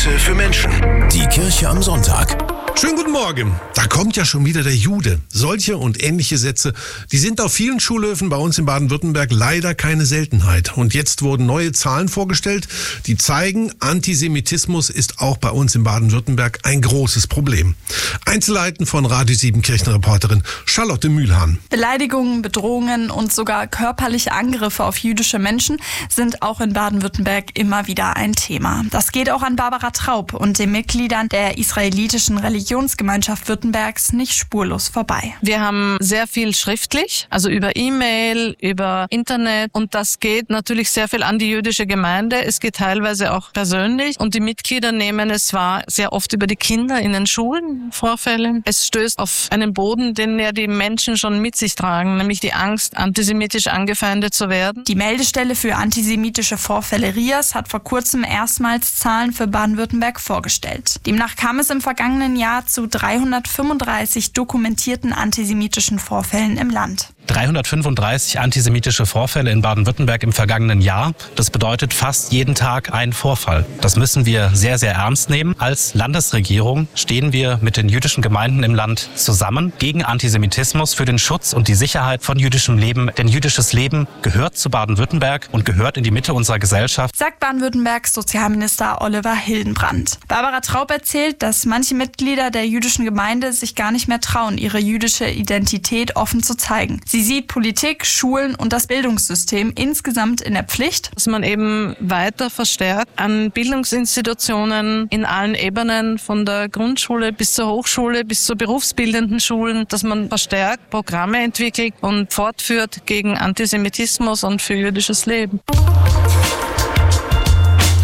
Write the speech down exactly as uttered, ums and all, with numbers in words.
Messe für Menschen. Die Kirche am Sonntag. Schönen guten Morgen. Da kommt ja schon wieder der Jude. Solche und ähnliche Sätze, die sind auf vielen Schulhöfen bei uns in Baden-Württemberg leider keine Seltenheit. Und jetzt wurden neue Zahlen vorgestellt, die zeigen, Antisemitismus ist auch bei uns in Baden-Württemberg ein großes Problem. Einzelheiten von Radio sieben Kirchenreporterin Charlotte Mühlhahn. Beleidigungen, Bedrohungen und sogar körperliche Angriffe auf jüdische Menschen sind auch in Baden-Württemberg immer wieder ein Thema. Das geht auch an Barbara Traub und den Mitgliedern der israelitischen Religionsgemeinschaft Württembergs nicht spurlos vorbei. Wir haben sehr viel schriftlich, also über E-Mail, über Internet, und das geht natürlich sehr viel an die jüdische Gemeinde. Es geht teilweise auch persönlich und die Mitglieder nehmen es wahr, sehr oft über die Kinder in den Schulen, Vorfälle. Es stößt auf einen Boden, den ja die Menschen schon mit sich tragen, nämlich die Angst, antisemitisch angefeindet zu werden. Die Meldestelle für antisemitische Vorfälle RIAS hat vor kurzem erstmals Zahlen für Baden-Württemberg vorgestellt. Demnach kam es im vergangenen Jahr zu dreihundertfünfunddreißig dokumentierten antisemitischen Vorfällen im Land. dreihundertfünfunddreißig antisemitische Vorfälle in Baden-Württemberg im vergangenen Jahr. Das bedeutet fast jeden Tag ein Vorfall. Das müssen wir sehr, sehr ernst nehmen. Als Landesregierung stehen wir mit den jüdischen Gemeinden im Land zusammen gegen Antisemitismus, für den Schutz und die Sicherheit von jüdischem Leben. Denn jüdisches Leben gehört zu Baden-Württemberg und gehört in die Mitte unserer Gesellschaft, sagt Baden-Württembergs Sozialminister Oliver Hildenbrand. Barbara Traub erzählt, dass manche Mitglieder der jüdischen Gemeinde sich gar nicht mehr trauen, ihre jüdische Identität offen zu zeigen. Sie sieht Politik, Schulen und das Bildungssystem insgesamt in der Pflicht, dass man eben weiter verstärkt an Bildungsinstitutionen in allen Ebenen, von der Grundschule bis zur Hochschule bis zu berufsbildenden Schulen, dass man verstärkt Programme entwickelt und fortführt gegen Antisemitismus und für jüdisches Leben.